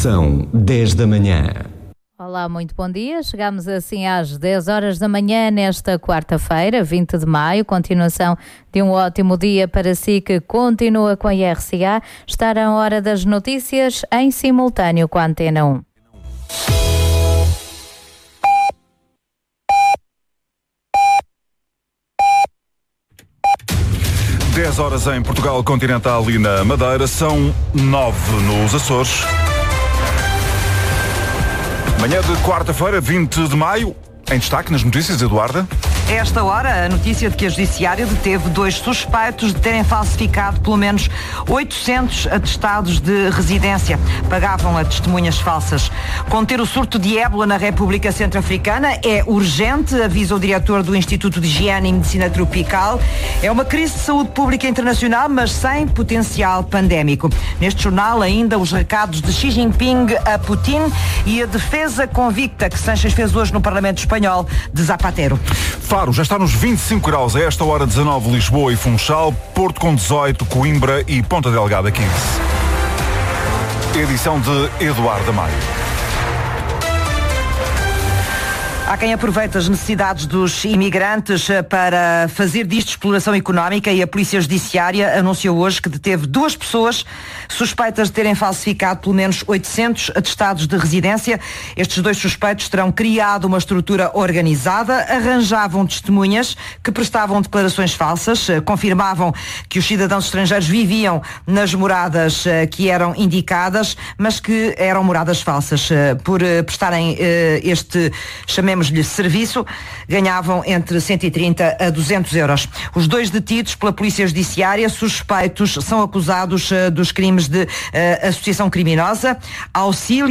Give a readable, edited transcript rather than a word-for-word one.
São 10 da manhã. Olá, muito bom dia. Chegamos assim às 10 horas da manhã nesta quarta-feira, 20 de maio. Continuação de um ótimo dia para si que continua com a RCA. Está na hora das notícias em simultâneo com a Antena 1. Dez horas em Portugal continental e na Madeira, são 9 nos Açores. Manhã de quarta-feira, 20 de maio, em destaque nas notícias, Eduarda. A esta hora, a notícia de que a Judiciária deteve 2 suspeitos de terem falsificado pelo menos 800 atestados de residência. Pagavam a testemunhas falsas. Conter o surto de ébola na República Centro-Africana é urgente, avisa o diretor do Instituto de Higiene e Medicina Tropical. É uma crise de saúde pública internacional, mas sem potencial pandémico. Neste jornal, ainda os recados de Xi Jinping a Putin e a defesa convicta que Sánchez fez hoje no Parlamento Espanhol de Zapatero. Faro já está nos 25 graus, a esta hora 19 Lisboa e Funchal, Porto com 18, Coimbra e Ponta Delgada 15. Edição de Eduardo Maio. Há quem aproveita as necessidades dos imigrantes para fazer disto exploração económica e a Polícia Judiciária anunciou hoje que deteve 2 pessoas suspeitas de terem falsificado pelo menos 800 atestados de residência. Estes 2 suspeitos terão criado uma estrutura organizada, arranjavam testemunhas que prestavam declarações falsas, confirmavam que os cidadãos estrangeiros viviam nas moradas que eram indicadas, mas que eram moradas falsas. Por prestarem este, chamemos-lhe, serviço, ganhavam entre 130 a 200 euros. Os 2 detidos pela Polícia Judiciária, suspeitos, são acusados dos crimes de associação criminosa, auxílio